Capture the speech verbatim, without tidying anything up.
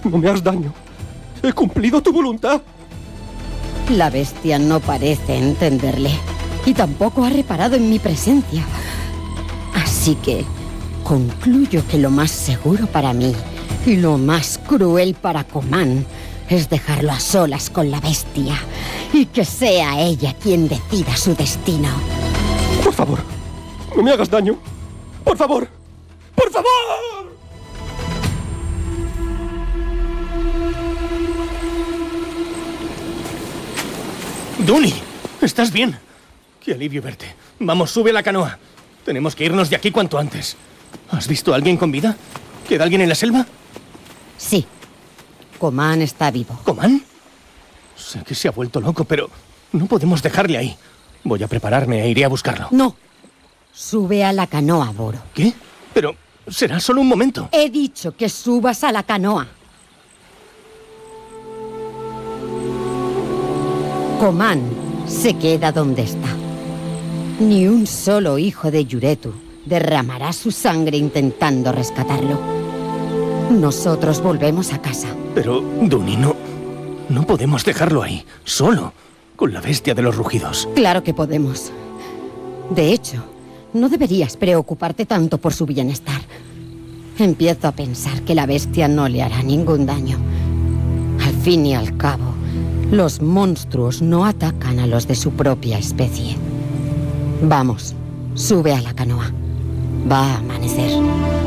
No me hagas daño. He cumplido tu voluntad. La bestia no parece entenderle. Y tampoco ha reparado en mi presencia. Así que concluyo que lo más seguro para mí y lo más cruel para Comán es dejarlo a solas con la bestia y que sea ella quien decida su destino. Por favor, no me hagas daño. Por favor, por favor. Duny, ¿estás bien? Qué alivio verte. Vamos, sube a la canoa. Tenemos que irnos de aquí cuanto antes. ¿Has visto a alguien con vida? ¿Queda alguien en la selva? Sí. Comán está vivo. ¿Comán? Sé que se ha vuelto loco, pero no podemos dejarle ahí. Voy a prepararme e iré a buscarlo. No. Sube a la canoa, Boro. ¿Qué? Pero será solo un momento. He dicho que subas a la canoa. Comán se queda donde está. Ni un solo hijo de Yuretu derramará su sangre intentando rescatarlo. Nosotros volvemos a casa. Pero, Duny, no... No podemos dejarlo ahí, solo, con la bestia de los rugidos. Claro que podemos. De hecho, no deberías preocuparte tanto por su bienestar. Empiezo a pensar que la bestia no le hará ningún daño. Al fin y al cabo, los monstruos no atacan a los de su propia especie. Vamos, sube a la canoa. Va a amanecer.